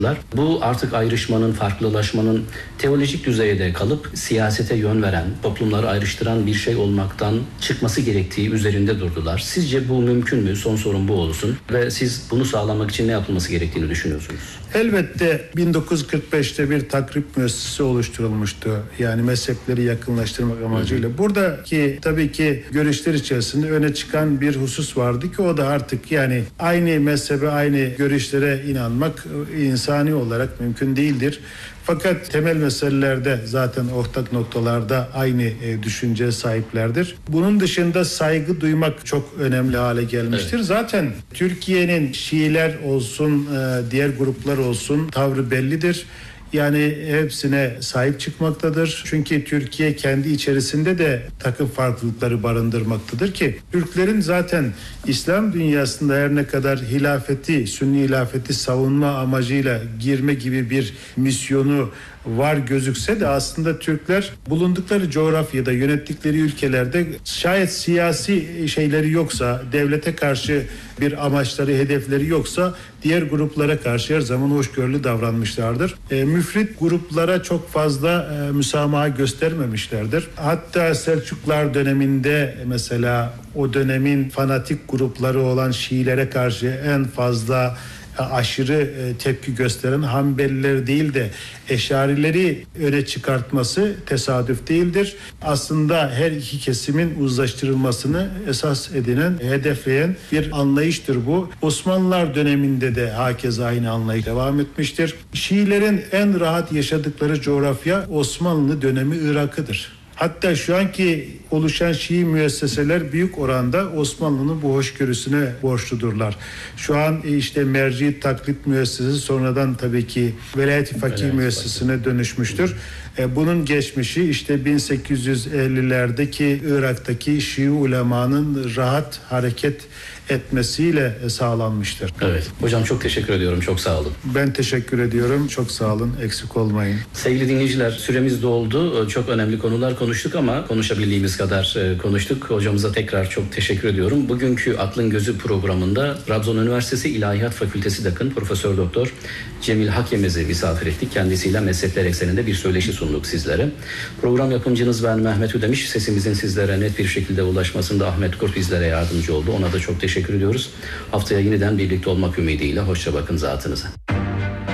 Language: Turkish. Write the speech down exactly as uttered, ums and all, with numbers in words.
Bu artık ayrışmanın, farklılaşmanın teolojik düzeyde kalıp siyasete yön veren, toplumları ayrıştıran bir şey olmaktan çıkması gerektiği üzerinde durdular. Sizce bu mümkün mü? Son sorun bu olsun. Ve siz bunu sağlamak için ne yapılması gerektiğini düşünüyorsunuz? Elbette bin dokuz yüz kırk beşte bir takrip müessesesi oluşturulmuştu. Yani mezhepleri yakınlaştırmak amacıyla. Hı hı. Buradaki tabii ki görüşler içerisinde öne çıkan bir husus vardı ki o da artık yani aynı mezhebe, aynı görüşlere inanmak insani olarak mümkün değildir. Fakat temel meselelerde zaten ortak noktalarda aynı e, düşünceye sahiplerdir. Bunun dışında saygı duymak çok önemli hale gelmiştir. Evet. Zaten Türkiye'nin Şiiler olsun, e, diğer gruplar olsun tavrı bellidir. Yani hepsine sahip çıkmaktadır. Çünkü Türkiye kendi içerisinde de takım farklılıkları barındırmaktadır ki Türklerin zaten İslam dünyasında her ne kadar hilafeti, Sünni hilafeti savunma amacıyla girme gibi bir misyonu var gözükse de aslında Türkler bulundukları coğrafyada, yönettikleri ülkelerde şayet siyasi şeyleri yoksa, devlete karşı bir amaçları, hedefleri yoksa diğer gruplara karşı her zaman hoşgörülü davranmışlardır. E, müfrit gruplara çok fazla e, müsamaha göstermemişlerdir. Hatta Selçuklar döneminde mesela o dönemin fanatik grupları olan Şiilere karşı en fazla aşırı tepki gösteren Hanbeliler değil de Eşarileri öne çıkartması tesadüf değildir. Aslında her iki kesimin uzlaştırılmasını esas edinen, hedefleyen bir anlayıştır bu. Osmanlılar döneminde de hakeza aynı anlayış devam etmiştir. Şiilerin en rahat yaşadıkları coğrafya Osmanlı dönemi Irak'ıdır. Hatta şu anki oluşan Şii müesseseler büyük oranda Osmanlı'nın bu hoşgörüsüne borçludurlar. Şu an işte merci taklit müessesesi sonradan tabii ki Velayet-i Fakih müessesesine dönüşmüştür. Bunun geçmişi işte bin sekiz yüz ellilerdeki Irak'taki Şii ulemanın rahat hareket etmesiyle sağlanmıştır. Evet. Hocam çok teşekkür ediyorum. Çok sağ olun. Ben teşekkür ediyorum. Çok sağ olun. Eksik olmayın. Sevgili dinleyiciler, süremiz doldu. Çok önemli konular konuştuk ama konuşabildiğimiz kadar konuştuk. Hocamıza tekrar çok teşekkür ediyorum. Bugünkü Aklın Gözü programında Trabzon Üniversitesi İlahiyat Fakültesi Dekanı Profesör Doktor Cemil Hakyemez'i misafir ettik. Kendisiyle mezhepler ekseninde bir söyleşi sunduk sizlere. Program yapımcınız ben Mehmet Ödemiş. Sesimizin sizlere net bir şekilde ulaşmasında Ahmet Kurt bizlere yardımcı oldu. Ona da çok teşekkür ediyoruz. Haftaya yeniden birlikte olmak ümidiyle hoşça bakın zatınıza.